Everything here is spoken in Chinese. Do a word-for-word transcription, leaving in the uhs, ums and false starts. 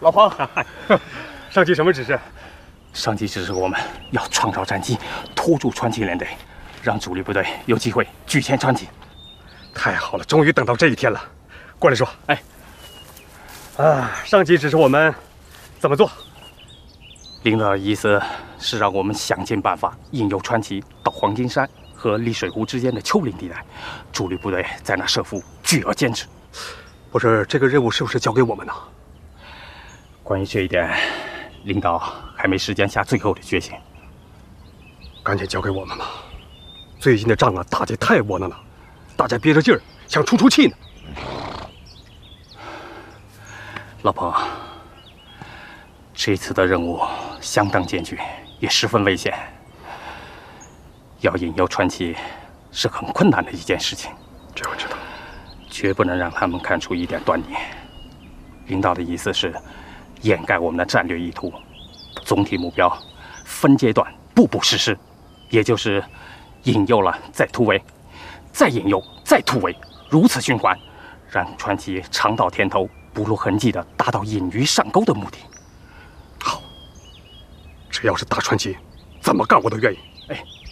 老彭，上级什么指示？ 上级指示我们要创造战机，拖住川崎连队，让主力部队有机会拒歼川崎。 太好了，终于等到这一天了。过来说， 哎， 啊，上级指示我们怎么做？ 领导的意思是让我们想尽办法引诱川崎到黄金山和丽水湖之间的丘陵地带，主力部队在那设伏，拒而歼之。 不是，这个任务是不是交给我们呢？ 关于这一点，领导还没时间下最后的决心。 赶紧交给我们吧。最近的仗啊，打得太窝囊了，大家憋着劲儿，想出出气呢。 老彭，这次的任务相当艰巨，也十分危险。要引诱川崎是很困难的一件事情。 这我知道， 绝不能让他们看出一点端倪。领导的意思是掩盖我们的战略意图，总体目标分阶段步步实施，也就是引诱了再突围，再引诱再突围，如此循环，让川崎尝到甜头，不露痕迹地达到引鱼上钩的目的。 好，只要是打川崎，怎么干我都愿意。 哎。